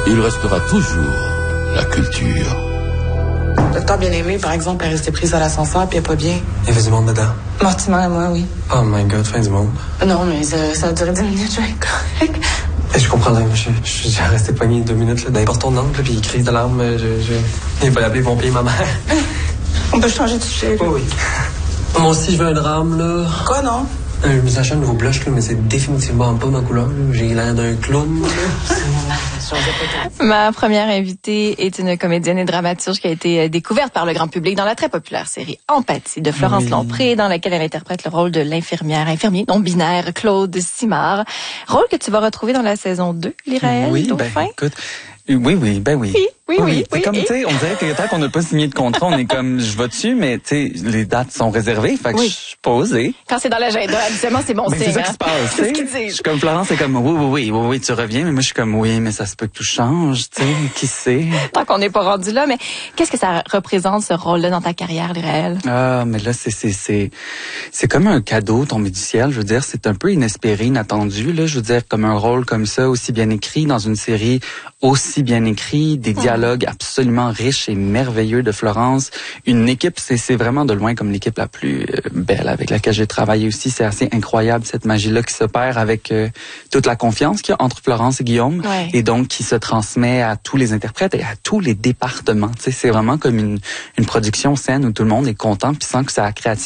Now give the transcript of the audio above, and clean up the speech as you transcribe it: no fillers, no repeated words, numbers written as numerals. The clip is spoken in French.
il restera toujours la culture. Docteur Bien-Aimé, par exemple, est resté prise à l'ascenseur puis elle est pas bien. Il y avait du monde dedans. Mortimer et moi, oui. Oh my God, fin du monde. Non, mais ça a duré 10 minutes, je vais être correct. Et je comprendrais, je suis resté pogné 2 minutes là, dans les portons de l'angle, puis crise de larmes. Il va l'appeler, ils vont payer ma mère. On peut changer de sujet. Oh oui. Moi aussi, je veux un drame, là. Quoi, non? Je me suis acheté un nouveau blush, là, mais c'est définitivement pas ma couleur. Là. J'ai l'air d'un clown. Ma première invitée est une comédienne et dramaturge qui a été découverte par le grand public dans la très populaire série Empathie de Florence Lompré, dans laquelle elle interprète le rôle de infirmier non-binaire Claude Simard. Rôle que tu vas retrouver dans la saison 2, Lyraël Dauphin. Écoute, oui. C'est comme, tu sais, on dirait que tant qu'on n'a pas signé de contrat, on est comme, je vais dessus, mais tu sais, les dates sont réservées, fait que je suis pas osé. Quand c'est dans l'agenda, habituellement, c'est bon signe. C'est ça qui se passe, C'est ce qu'ils je disent. suis comme Florence, c'est comme, oui, tu reviens, mais moi, je suis comme, oui, mais ça se peut que tout change, tu sais, qui sait. Tant qu'on n'est pas rendu là, mais qu'est-ce que ça représente, ce rôle-là, dans ta carrière, Lyraël? Ah, mais là, c'est comme un cadeau tombé du ciel, je veux dire, c'est un peu inespéré, inattendu, là, je veux dire, comme un rôle comme ça, aussi bien écrit, dans une série aussi bien écrit, des dialogues absolument riches et merveilleux de Florence, une équipe, c'est vraiment de loin comme l'équipe la plus belle avec laquelle j'ai travaillé aussi, c'est assez incroyable cette magie-là qui s'opère avec toute la confiance qu'il y a entre Florence et Guillaume, et donc qui se transmet à tous les interprètes et à tous les départements, tu sais, c'est vraiment comme une production saine où tout le monde est content puis sent que sa créativité